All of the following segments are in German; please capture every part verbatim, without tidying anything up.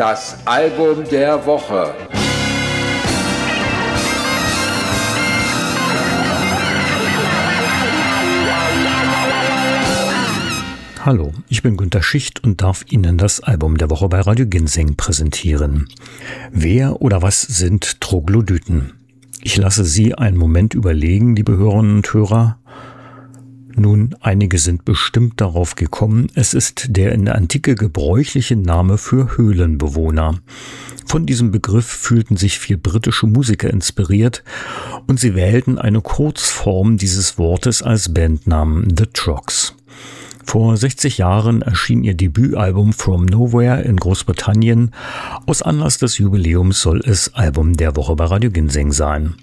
Das Album der Woche. Hallo, ich bin Günter Schicht und darf Ihnen das Album der Woche bei Radio Ginseng präsentieren. Wer oder was sind Troglodyten? Ich lasse Sie einen Moment überlegen, liebe Hörerinnen und Hörer. Nun, einige sind bestimmt darauf gekommen, es ist der in der Antike gebräuchliche Name für Höhlenbewohner. Von diesem Begriff fühlten sich vier britische Musiker inspiriert und sie wählten eine Kurzform dieses Wortes als Bandnamen The Trogs. Vor sechzig Jahren erschien ihr Debütalbum From Nowhere in Großbritannien. Aus Anlass des Jubiläums soll es Album der Woche bei Radio Ginseng sein.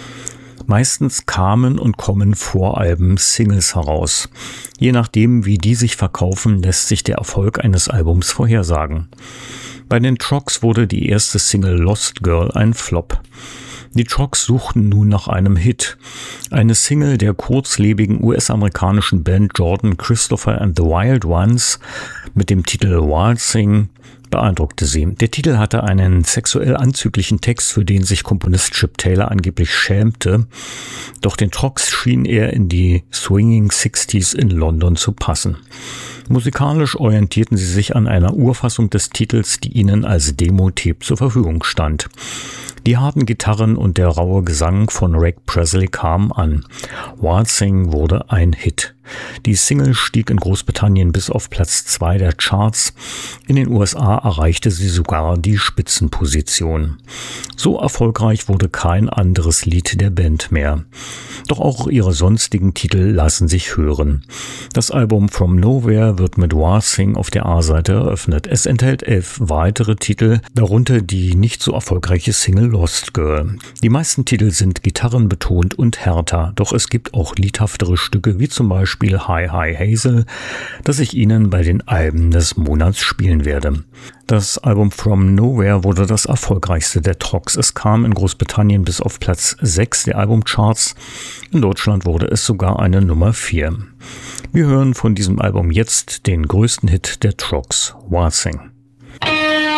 Meistens kamen und kommen vor Alben Singles heraus. Je nachdem, wie die sich verkaufen, lässt sich der Erfolg eines Albums vorhersagen. Bei den Trogs wurde die erste Single Lost Girl ein Flop. Die Trogs suchten nun nach einem Hit. Eine Single der kurzlebigen U S-amerikanischen Band Jordan Christopher and the Wild Ones mit dem Titel Waltzing beeindruckte sie. Der Titel hatte einen sexuell anzüglichen Text, für den sich Komponist Chip Taylor angeblich schämte. Doch den Trogs schien er in die Swinging Sixties in London zu passen. Musikalisch orientierten sie sich an einer Urfassung des Titels, die ihnen als Demo-Tape zur Verfügung stand. Die harten Gitarren und der raue Gesang von Rick Presley kamen an. Waltzing wurde ein Hit. Die Single stieg in Großbritannien bis auf Platz zwei der Charts. In den U S A erreichte sie sogar die Spitzenposition. So erfolgreich wurde kein anderes Lied der Band mehr. Doch auch ihre sonstigen Titel lassen sich hören. Das Album From Nowhere wird mit Waltzing auf der A-Seite eröffnet. Es enthält elf weitere Titel, darunter die nicht so erfolgreiche Single Lost Girl. Die meisten Titel sind gitarrenbetont und härter, doch es gibt auch liedhaftere Stücke, wie zum Beispiel Hi Hi Hazel, das ich Ihnen bei den Alben des Monats spielen werde. Das Album From Nowhere wurde das erfolgreichste der Trogs. Es kam in Großbritannien bis auf Platz sechs der Albumcharts. In Deutschland wurde es sogar eine Nummer vier. Wir hören von diesem Album jetzt den größten Hit der Trogs, Waltzing.